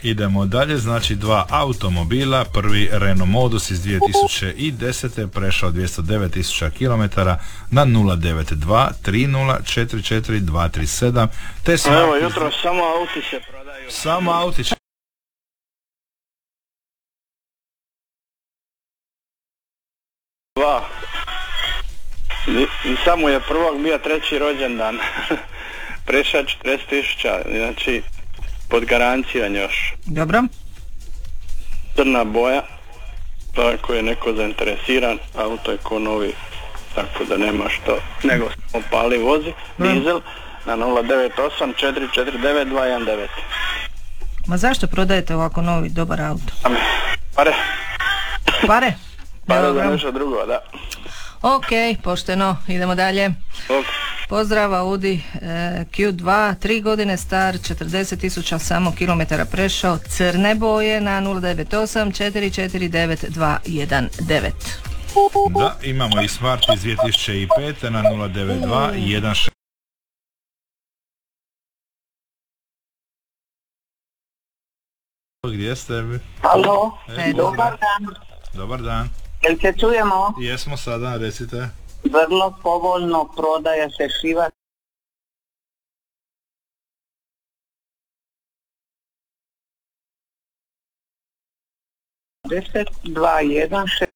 Idemo dalje, znači dva automobila. Prvi Renault Modus iz 2010. prešao 209.000 km na 092 30 44 237. Te evo, jutro samo auti se prodaju. Samo auti će... Dva. Samo je prvog bio treći rođendan. Prešao 40.000, znači pod garancijom još. Dobro. Crna boja, ako je neko zainteresiran, auto je ko novi, tako da nema što, nego samo pali vozi, dizel na 098 449 219. Ma zašto prodajete ovako novi dobar auto? Pare. Pare? Pare za nešto drugo, da. Ok, pošteno, idemo dalje. Ok. Pozdrav, Audi Q2, 3 godine star, 40.000 samo kilometara prešao, crne boje na 098 449 219. Da, imamo i Smart iz 2005. na 092 16. Gdje ste? Alo, dobar dan. Dobar dan. Jel se čujemo? Jesmo sada, recite. Vrlo povoljno prodaja se šiva. 10 2 1 6